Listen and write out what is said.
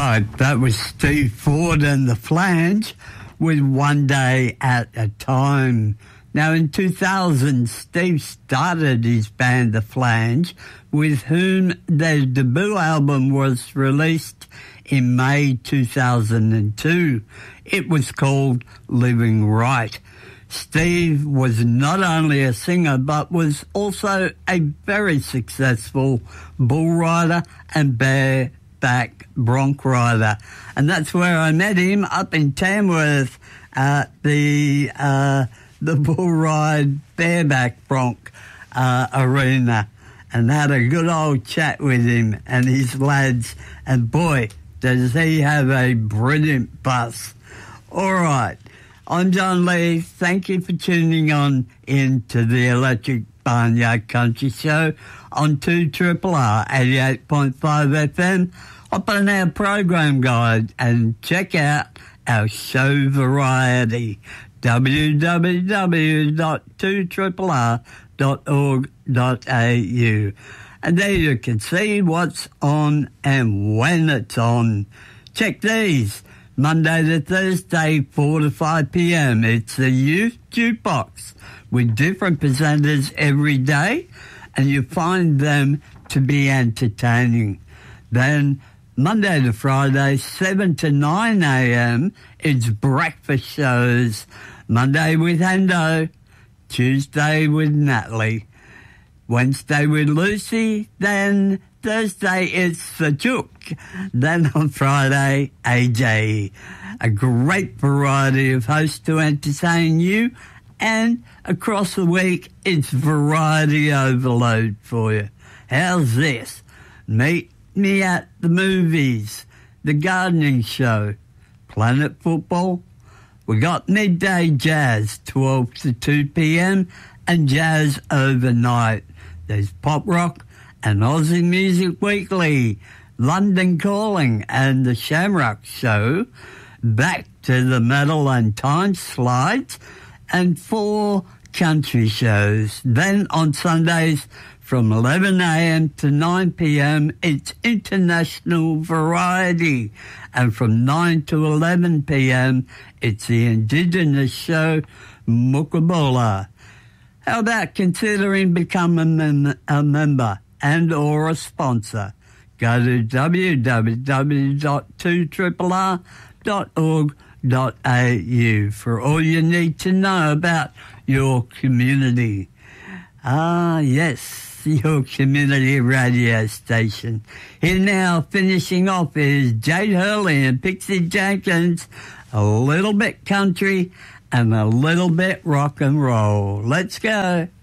right, that was Steve Ford and the Flange with One Day at a Time. Now, in 2000, Steve started his band, The Flange, with whom their debut album was released in May 2002. It was called Living Right. Steve was not only a singer, but was also a very successful bull rider and bareback bronc rider. And that's where I met him, up in Tamworth at the bull ride bareback bronc arena, and had a good old chat with him and his lads. And boy, does he have a brilliant bus. All right. I'm John Lee. Thank you for tuning on into the Electric Barnyard Country Show on 2RRR 88.5 FM. Hop on our program guide and check out our show variety, www.2RRR.org.au. And there you can see what's on and when it's on. Check these. Monday to Thursday, 4 to 5 p.m. It's the Youth Jukebox with different presenters every day, and you find them to be entertaining. Then Monday to Friday, 7 to 9 a.m., it's breakfast shows. Monday with Hendo, Tuesday with Natalie, Wednesday with Lucy, then Thursday it's the Chook, then on Friday, AJ. A great variety of hosts to entertain you, and across the week it's variety overload for you. How's this? Meet me at the movies, the gardening show, Planet Football. We got midday jazz, 12 to 2 p.m, and jazz overnight. There's pop rock and Aussie Music Weekly, London Calling and the Shamrock Show, back to the metal and time slides, and 4 country shows. Then on Sundays from 11 a.m. to 9 p.m, it's international variety. And from 9 to 11 p.m, it's the Indigenous show, Mukabola. How about considering becoming a member and or a sponsor? Go to www.2RRR.org.au for all you need to know about your community. Ah, yes, your community radio station. Here now, finishing off, is Jade Hurley and Pixie Jenkins, a little bit country and a little bit rock and roll. Let's go.